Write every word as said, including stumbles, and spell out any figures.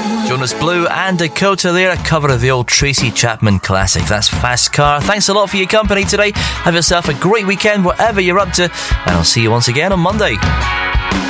Jonas Blue and Dakota there, a cover of the old Tracy Chapman classic. That's Fast Car. Thanks a lot for your company today. Have yourself a great weekend, whatever you're up to, and I'll see you once again on Monday.